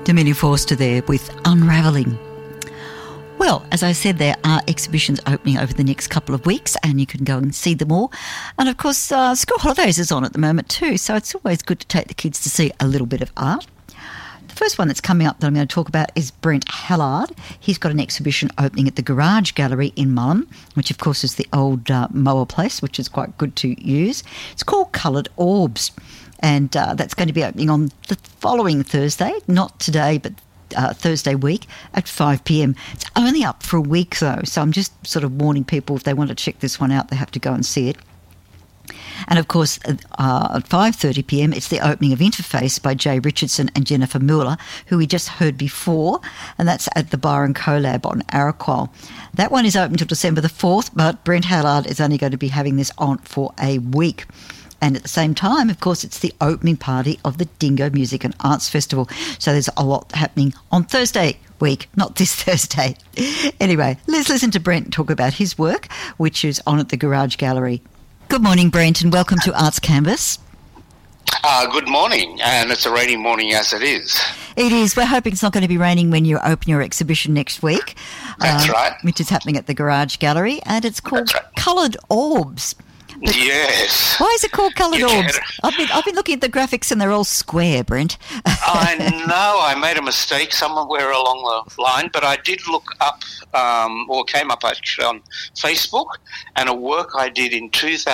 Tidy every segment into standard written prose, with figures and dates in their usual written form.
Amelia Forster there with Unravelling. Well, as I said, there are exhibitions opening over the next couple of weeks and you can go and see them all. And of course, school holidays is on at the moment too, so it's always good to take the kids to see a little bit of art. The first one that's coming up that I'm going to talk about is Brent Hallard. He's got an exhibition opening at the Garage Gallery in Mullen, which of course is the old mower place, which is quite good to use. It's called Coloured Orbs. And that's going to be opening on the following Thursday, not today, but Thursday week at 5 p.m. It's only up for a week, though, so I'm just sort of warning people if they want to check this one out, they have to go and see it. And, of course, at 5:30 p.m, it's the opening of Interface by Jay Richardson and Jennifer Mueller, who we just heard before, and that's at the Byron Collab on Arakwal. That one is open till December the 4th, but Brent Hallard is only going to be having this on for a week. And at the same time, of course, it's the opening party of the Dingo Music and Arts Festival. So there's a lot happening on Thursday week, not this Thursday. Anyway, let's listen to Brent talk about his work, which is on at the Garage Gallery. Good morning, Brent, and welcome to Arts Canvas. Good morning, and it's a rainy morning as it is. It is. We're hoping it's not going to be raining when you open your exhibition next week. That's right. Which is happening at the Garage Gallery, and it's called Coloured Orbs. But yes. Why is it called Coloured Orbs? I've been looking at the graphics and they're all square, Brent. I know. I made a mistake somewhere along the line, but I did look up, or came up actually on Facebook, and a work I did in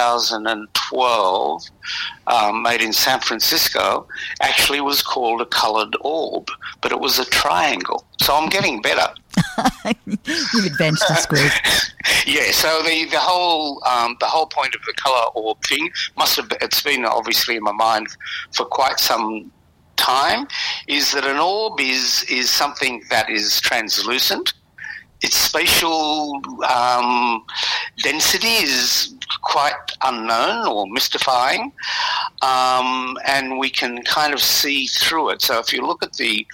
2012, made in San Francisco, actually was called a coloured orb, but it was a triangle. So I'm getting better. You've advanced the square. Yeah, so the whole point of the colour orb thing it's been obviously in my mind for quite some time, is that an orb is something that is translucent. Its spatial density is quite unknown or mystifying, and we can kind of see through it. So if you look at the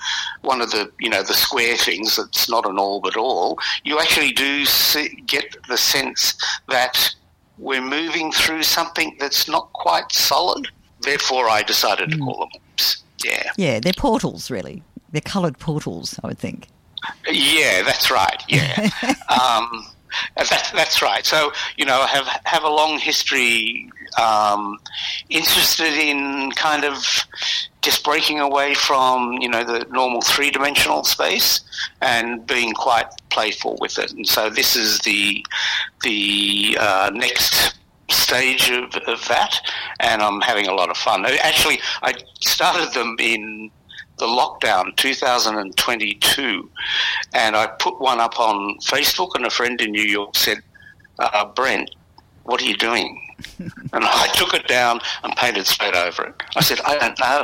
square things, that's not an orb at all, you actually do get the sense that we're moving through something that's not quite solid. Therefore, I decided to call them orbs. Yeah. Yeah, they're portals, really. They're coloured portals, I would think. Yeah, that's right. Yeah, that's right. So I have a long history, interested in kind of just breaking away from the normal three-dimensional space and being quite playful with it. And so this is the next stage of that, and I'm having a lot of fun. Actually, I started them in the lockdown 2022, and I put one up on Facebook, and a friend in New York said, Brent, what are you doing? And I took it down and painted straight over it. I said, I don't know.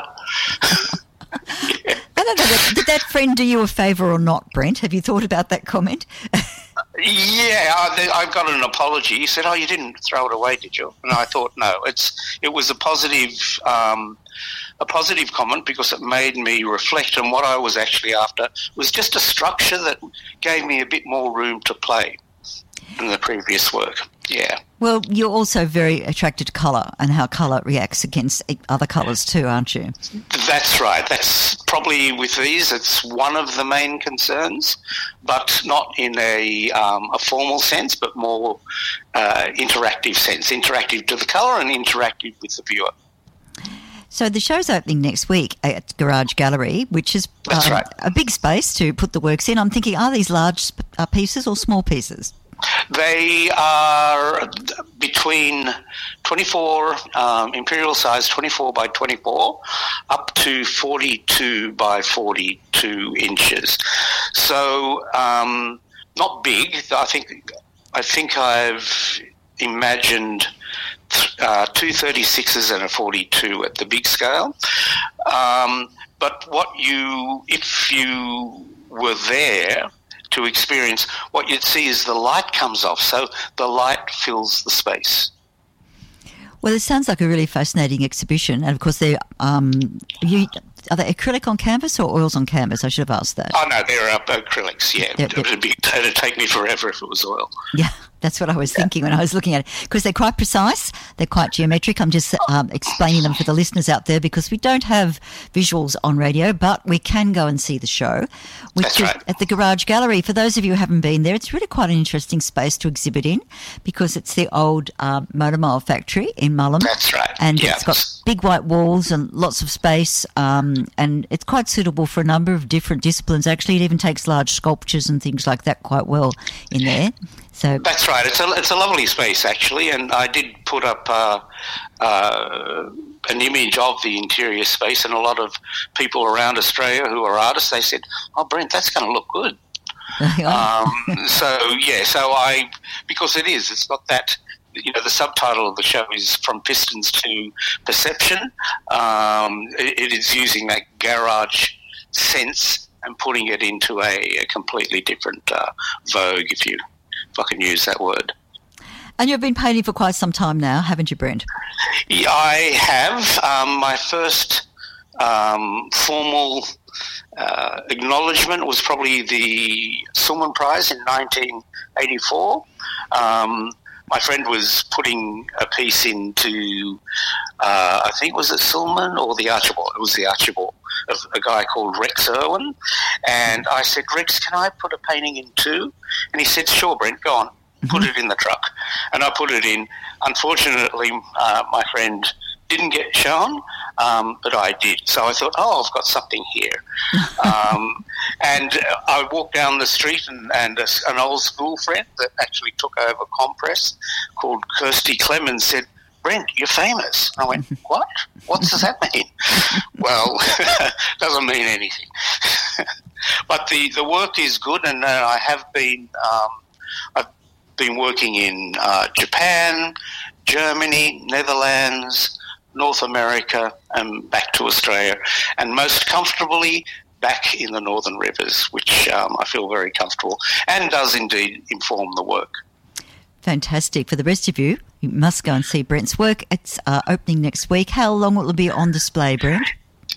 Yeah. I don't know, did that friend do you a favour or not, Brent? Have you thought about that comment? Yeah, I got an apology. He said, "Oh, you didn't throw it away, did you?" And I thought, no, it was a positive comment, because it made me reflect on what I was actually after was just a structure that gave me a bit more room to play than the previous work. Yeah. Well, you're also very attracted to colour and how colour reacts against other colours too, aren't you? That's right. That's probably, with these, it's one of the main concerns, but not in a formal sense, but more interactive sense, interactive to the colour and interactive with the viewer. So the show's opening next week at Garage Gallery, which is a big space to put the works in. I'm thinking, are these large pieces or small pieces? They are between 24, imperial size 24 by 24, up to 42 by 42 inches. So not big. I think I've imagined two 36s and a 42 at the big scale. But if you were there to experience, what you'd see is the light comes off, so the light fills the space. Well, it sounds like a really fascinating exhibition, and of course are they acrylic on canvas or oils on canvas? I should have asked that. Oh no, they're acrylics. Yeah, it'd take me forever if it was oil. Yeah, That's what I was thinking when I was looking at it, because they're quite precise, they're quite geometric. I'm just explaining them for the listeners out there because we don't have visuals on radio, but we can go and see the show, which is at the Garage Gallery. For those of you who haven't been there, it's really quite an interesting space to exhibit in because it's the old Motor Mile factory in Mullum. That's right. And it's got big white walls and lots of space, and it's quite suitable for a number of different disciplines. Actually, it even takes large sculptures and things like that quite well in there. So that's right. It's a lovely space actually, and I did put up an image of the interior space, and a lot of people around Australia who are artists, they said, "Oh, Brent, that's going to look good." Because it's not that. The subtitle of the show is From Pistons to Perception. It is using that garage sense and putting it into a completely different vogue, if I can use that word. And you've been painting for quite some time now, haven't you, Brent? Yeah, I have. My first formal acknowledgement was probably the Silman Prize in 1984. My friend was putting a piece into, I think, was it Silman or the Archibald? It was the Archibald, of a guy called Rex Irwin. And I said, Rex, can I put a painting in too? And he said, sure, Brent, go on. Put it in the truck. And I put it in. Unfortunately, my friend didn't get shown, but I did. So I thought, I've got something here. And I walked down the street and an old school friend that actually took over Compress called Kirsty Clemens said, Brent, you're famous. I went, what? What does that mean? Well, doesn't mean anything. But the work is good, and I have been I've been working in Japan, Germany, Netherlands, North America, and back to Australia, and most comfortably back in the Northern Rivers, which I feel very comfortable and does indeed inform the work. Fantastic. For the rest of you, you must go and see Brent's work. It's opening next week. How long will it be on display, Brent?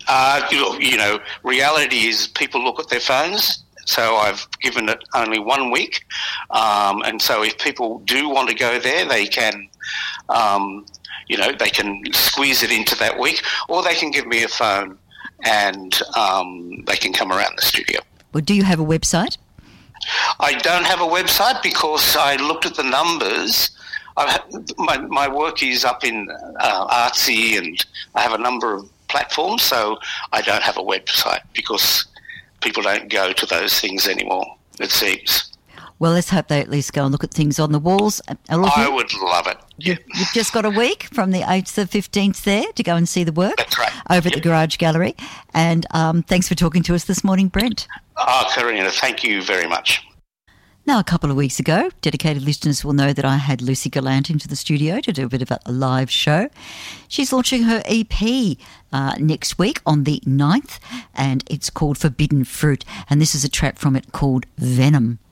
Reality is people look at their phones, so I've given it only 1 week. And so if people do want to go there, they can, they can squeeze it into that week, or they can give me a phone and they can come around the studio. Well, do you have a website? I don't have a website because I looked at the numbers. My work is up in Artsy, and I have a number of platforms, so I don't have a website because people don't go to those things anymore, it seems. Well, let's hope they at least go and look at things on the walls. I would love it. You've just got a week from the 8th to 15th there to go and see the work. That's right. Over at the Garage Gallery. And thanks for talking to us this morning, Brent. Karina, thank you very much. Now, a couple of weeks ago, dedicated listeners will know that I had Lucy Gallant into the studio to do a bit of a live show. She's launching her EP next week on the 9th, and it's called Forbidden Fruit. And this is a track from it called Venom.